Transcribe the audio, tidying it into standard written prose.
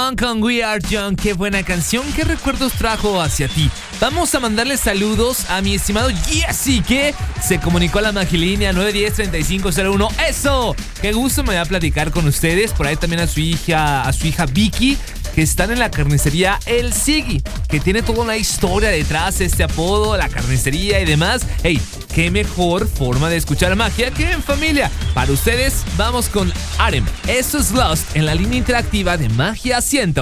Young con We Are Young. Qué buena canción, qué recuerdos trajo hacia ti. Vamos a mandarle saludos a mi estimado Jesse, que se comunicó a la Magilínea 910-3501. ¡Eso! Qué gusto me da platicar con ustedes. Por ahí también a su hija Vicky, que están en la carnicería El Sigui, que tiene toda una historia detrás de este apodo, la carnicería y demás. ¡Hey! Qué mejor forma de escuchar magia que en familia. Para ustedes, vamos con Arem. Esto es Lost en la línea interactiva de Magia 100.